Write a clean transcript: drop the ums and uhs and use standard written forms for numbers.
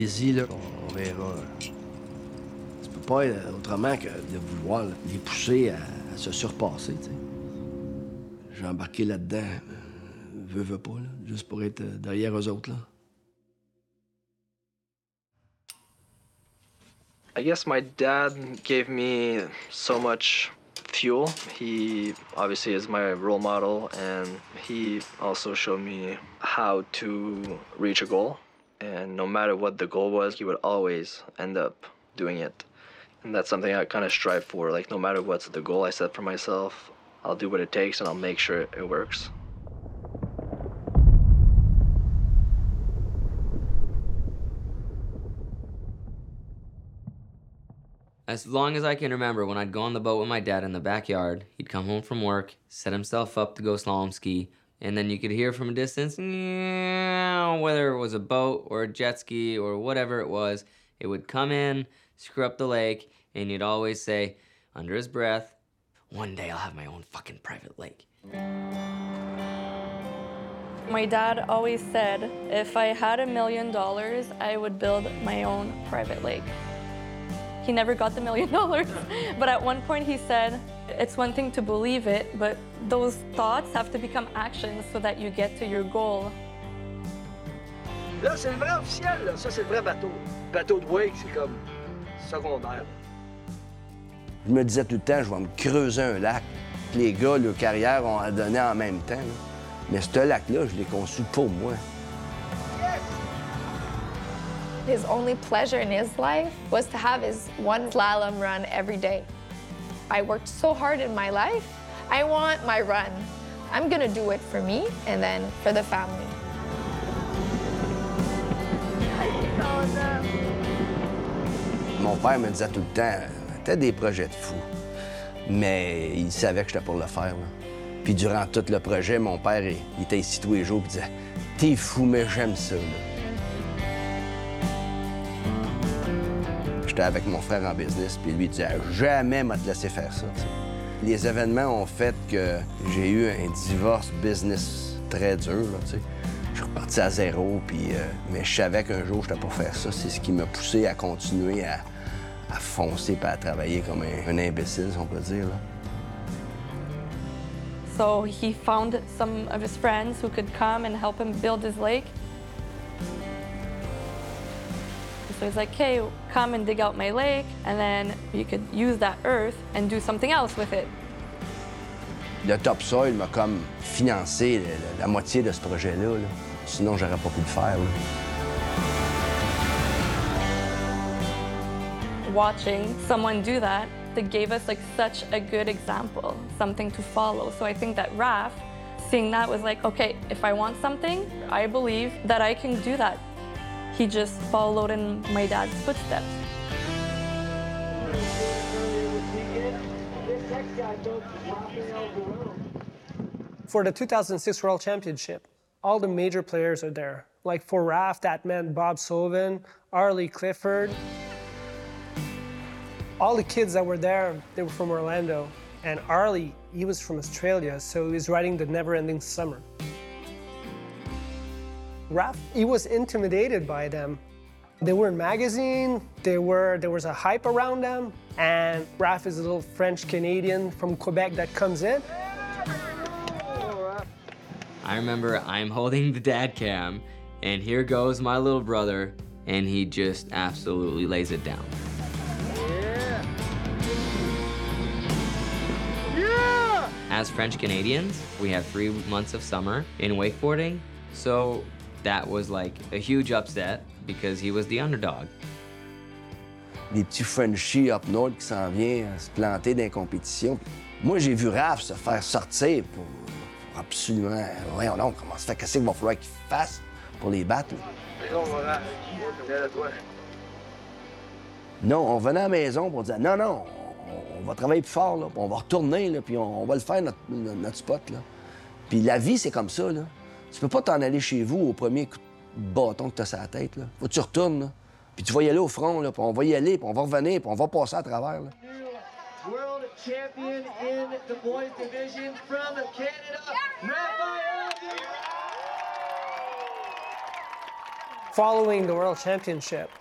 Allez-y, là, on verra. Tu peux pas autrement que de vouloir là, les pousser à se surpasser, tu sais. J'ai embarqué là-dedans, veux pas, là, juste pour être derrière eux autres, là. I guess my dad gave me so much fuel. He obviously is my role model, and he also showed me how to reach a goal. And no matter what the goal was, he would always end up doing it. And that's something I kind of strive for. Like, no matter what's the goal I set for myself, I'll do what it takes and I'll make sure it works. As long as I can remember, when I'd go on the boat with my dad in the backyard, he'd come home from work, set himself up to go slalom ski, and then you could hear from a distance, whether it was a boat or a jet ski or whatever it was, it would come in, screw up the lake, and he'd always say, under his breath, one day I'll have my own fucking private lake. My dad always said, if I had $1 million, I would build my own private lake. He never got the $1 million, but at one point he said, it's one thing to believe it, but those thoughts have to become actions so that you get to your goal. Là, c'est le vrai officiel, là. Ça, c'est le vrai bateau. Bateau de wake, c'est comme secondaire. Je me disais tout le temps, je vais me creuser un lac. Les gars, leur carrière, ont à donner en même temps, là. Mais ce lac-là, je l'ai conçu pour moi. His only pleasure in his life was to have his one slalom run every day. I worked so hard in my life. I want my run. I'm gonna do it for me and then for the family. Mon père me disait tout le temps, t'as des projets de fou. Mais il savait que j'étais pour le faire, là. Puis durant tout le projet, mon père, il était ici tous les jours et disait, t'es fou, mais j'aime ça, là. J'étais avec mon frère en business, puis lui disait jamais m'a te laisser faire ça. T'sais. Les événements ont fait que j'ai eu un divorce business très dur. Là, je suis reparti à zéro, puis, mais je savais qu'un jour j'étais pour faire ça. C'est ce qui m'a poussé à continuer à foncer et à travailler comme un imbécile, si on peut dire. Là. So he found some of his friends who could come and help him build his lake. So he's like, hey, come and dig out my lake, and then you could use that earth and do something else with it. Le topsoil m'a comme financé la moitié de ce projet-là. Là. Sinon, j'aurais pas pu le faire. Là. Watching someone do that, that gave us like such a good example, something to follow. So I think that Raph, seeing that was like, okay, if I want something, I believe that I can do that. He just followed in my dad's footsteps. For the 2006 World Championship, all the major players are there. Like for Raph, that meant Bob Sullivan, Arlie Clifford. All the kids that were there, they were from Orlando. And Arlie, he was from Australia, so he was riding the Never Ending Summer. Raph, he was intimidated by them. They were in magazine, there was a hype around them, and Raph is a little French-Canadian from Quebec that comes in. I remember I'm holding the dad cam, and here goes my little brother, and he just absolutely lays it down. Yeah! Yeah! As French Canadians, we have 3 months of summer in wakeboarding, so that was like a huge upset because he was the underdog. Des petits Frenchies up north qui s'en viennent se planter dans les compétitions. Moi, j'ai vu Raph se faire sortir pour absolument... Voyons donc, comment ça fait? Qu'est-ce qu'il va falloir qu'il fasse pour les battre? Non, on venait à la maison pour dire non, non, on va travailler plus fort, là, puis on va retourner, là, puis on va le faire, notre spot. Là. Puis la vie, c'est comme ça. Là. Tu peux pas t'en aller chez vous au premier coup de bâton que tu as sur la tête. Là. Faut que tu retournes. Là. Puis tu vas y aller au front, là, puis on va y aller, puis on va revenir, puis on va passer à travers. Là. World champion in the boys division from Canada, Raphael. following the World Championship.